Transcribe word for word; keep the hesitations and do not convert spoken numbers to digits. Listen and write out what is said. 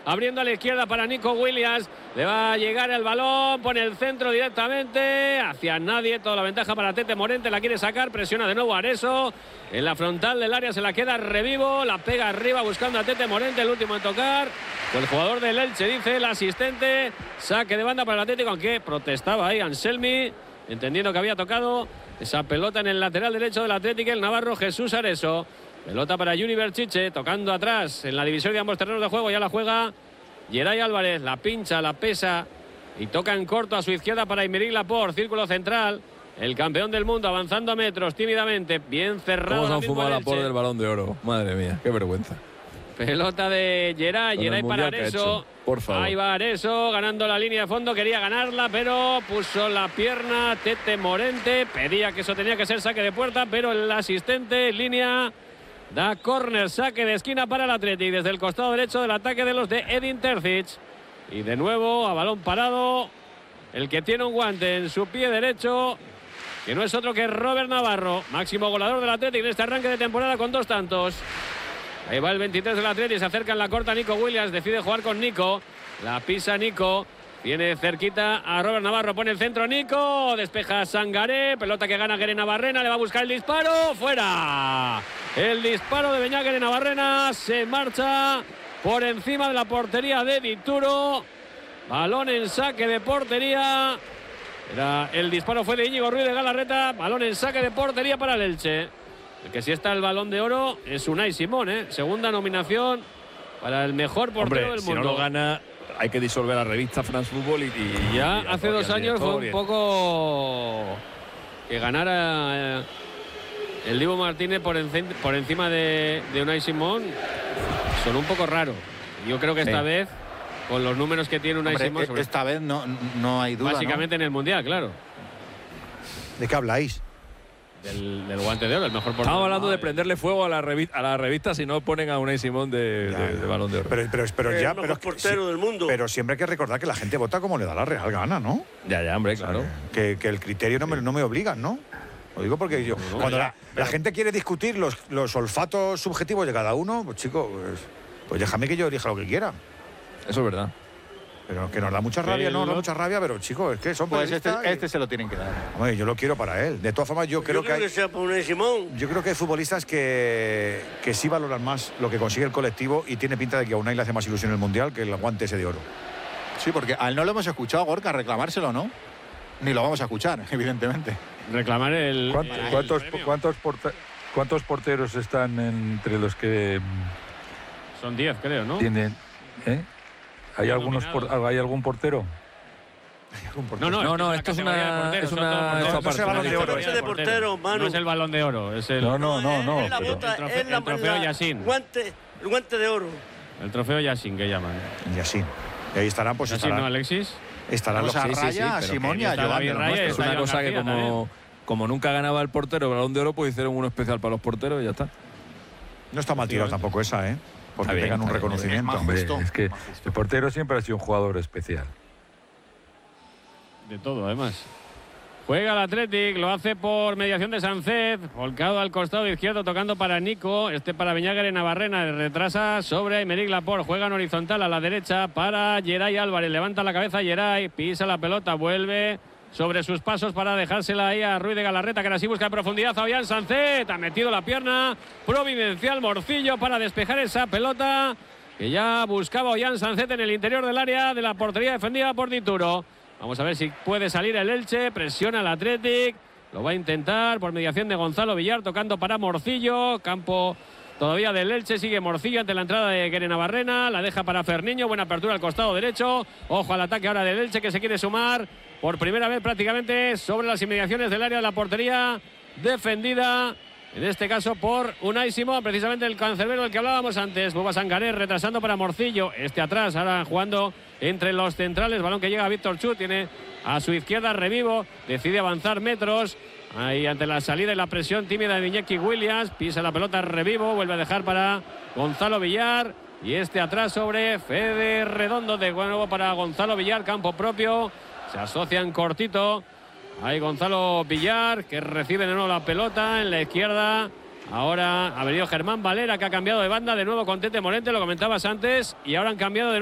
abriendo a la izquierda para Nico Williams. Le va a llegar el balón, pone el centro directamente hacia nadie. Toda la ventaja para Tete Morente, la quiere sacar, presiona de nuevo Areso. En la frontal del área se la queda Revivo, la pega arriba buscando a Tete Morente, el último en tocar. El jugador del Elche, dice el asistente. Saque de banda para el Atlético, aunque protestaba ahí Anselmi, entendiendo que había tocado esa pelota en el lateral derecho del Atlético, el navarro Jesús Areso. Pelota para Yuri Berchiche, tocando atrás en la división de ambos terrenos de juego. Ya la juega Geray Álvarez, la pincha, la pesa y toca en corto a su izquierda para Aymeric Laporte, círculo central. El campeón del mundo avanzando a metros tímidamente, bien cerrado. ¿Cómo se han fumado Laporte del Balón de Oro? Madre mía, qué vergüenza. Pelota de Geray, Geray para Areso. Por favor. Ahí va Areso, ganando la línea de fondo, quería ganarla, pero puso la pierna Tete Morente. Pedía que eso tenía que ser saque de puerta, pero el asistente en línea da córner, saque de esquina para el Athletic desde el costado derecho del ataque de los de Edin Terzic. Y de nuevo a balón parado, el que tiene un guante en su pie derecho, que no es otro que Robert Navarro, máximo goleador del Athletic en este arranque de temporada con dos tantos. Ahí va el veintitrés del Athletic, se acerca en la corta Nico Williams, decide jugar con Nico, la pisa Nico, viene cerquita a Robert Navarro, pone el centro Nico, despeja Sangaré, pelota que gana Guerena Barrena, le va a buscar el disparo, fuera. El disparo de Beñat Guerena Barrena se marcha por encima de la portería de Dituro, balón en saque de portería. Era, el disparo fue de Íñigo Ruiz de Galarreta, balón en saque de portería para el Elche. El que sí está el Balón de Oro es Unai Simón, ¿eh? Segunda nominación para el mejor portero Hombre, del mundo. Si no lo gana, hay que disolver la revista France Football y, y ya y hace dos años fue un poco que ganara eh, el Dibu Martínez por, encima, por encima de, de Unai Simón. Son un poco raro. Yo creo que esta sí. vez, con los números que tiene Unai Hombre, Simón, sobre esta vez no, no hay duda, básicamente ¿no? en el Mundial, claro. ¿De qué habláis? Del, del guante de oro, el mejor portero. Estamos hablando de no, prenderle fuego a la revista, a la revista si no ponen a Unai Simón de, Ya, de, ya. de Balón de Oro. Pero, pero, pero El ya, mejor pero, portero sí, del mundo. pero siempre hay que recordar que la gente vota como le da la real gana, ¿no? ya, ya, hombre, claro. Que, que el criterio no me, no me obliga, ¿no? Lo digo porque yo, no, cuando ya, la, la gente quiere discutir los, los olfatos subjetivos de cada uno, pues chico, pues, pues déjame que yo elija lo que quiera. Eso es verdad. Pero que nos da mucha rabia, El no, nos da otro- mucha rabia, pero chicos, es que son Pues este, periodistas y- este se lo tienen que dar. Hombre, yo lo quiero para él. De todas formas, yo, Yo creo, que hay, sea por Unai Simón. yo creo que hay futbolistas que, que sí valoran más lo que consigue el colectivo y tiene pinta de que a Unai le hace más ilusión el Mundial que el guante ese de oro. Sí, porque a él no lo hemos escuchado, Gorka, reclamárselo, ¿no? Ni lo vamos a escuchar, evidentemente. reclamar el. ¿Cuántos, el cuántos, premio. cuántos porte- cuántos porteros están entre los que Son diez, creo, ¿no? tienen? ¿eh? ¿Hay, Ya algunos por- nominados. ¿Hay algún portero? No, no, No, no, es esto es categoría de una- porteros, es son una- todos porteros. eso No aparte, es el Balón ¿no? de Oro, Ese es de el portero, Manu. No es el Balón de Oro, es el, No, no, no, no. Es la pero- bota, El trofeo- es la, el trofeo la- Yassin. Guante, el guante de oro. el trofeo Yassin que llaman. Y así. Y ahí estarán, pues Yassin, ¿no, estarán, Alexis? estarán los Vamos a sí, sí, sí, Raya, a pero Simón que- y a está Giovanni, David los Raya, nuestros. Es está una Joan cosa que García como, como nunca ganaba el portero el Balón de Oro, pues hicieron uno especial para los porteros y ya está. No está mal tirado tampoco esa, ¿eh? Porque Está bien, tengan un está bien. reconocimiento. Es más Hombre, justo. es que el portero siempre ha sido un jugador especial. De todo, además. Juega el Athletic, lo hace por mediación de Sánchez, volcado al costado izquierdo, tocando para Nico, este para Beñat Guerena Barrena, retrasa sobre Aymeric Laporte, juega en horizontal a la derecha para Geray Álvarez, levanta la cabeza Geray, pisa la pelota, vuelve sobre sus pasos para dejársela ahí a Ruiz de Galarreta, que ahora sí busca en profundidad a Ollán Sánchez, ha metido la pierna, providencial Morcillo para despejar esa pelota, que ya buscaba Ollán Sánchez en el interior del área de la portería defendida por Dituro. Vamos a ver si puede salir el Elche, presiona el Athletic, lo va a intentar por mediación de Gonzalo Villar, tocando para Morcillo, campo todavía del Elche, sigue Morcillo ante la entrada de Guerena Barrena, la deja para Ferniño, buena apertura al costado derecho, ojo al ataque ahora del Elche que se quiere sumar por primera vez prácticamente sobre las inmediaciones del área de la portería defendida, en este caso por Unai Simón, precisamente el cancerbero del que hablábamos antes. Bouba Sangaré retrasando para Morcillo, este atrás, ahora jugando entre los centrales, balón que llega a Víctor Chu, tiene a su izquierda Revivo, decide avanzar metros, ahí ante la salida y la presión tímida de Iñaki Williams, pisa la pelota Revivo, vuelve a dejar para Gonzalo Villar, y este atrás sobre Fede Redondo, de nuevo para Gonzalo Villar, campo propio, se asocian cortito. Ahí Gonzalo Villar, que recibe de nuevo la pelota en la izquierda. Ahora ha venido Germán Valera, que ha cambiado de banda de nuevo con Tete Morente, lo comentabas antes, y ahora han cambiado de nuevo.